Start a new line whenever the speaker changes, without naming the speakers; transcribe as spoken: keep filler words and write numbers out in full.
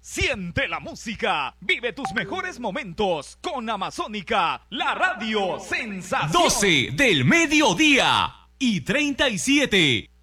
Siente la música, vive tus mejores momentos con Amazónica, la radio sensación.
doce del mediodía y treinta y siete.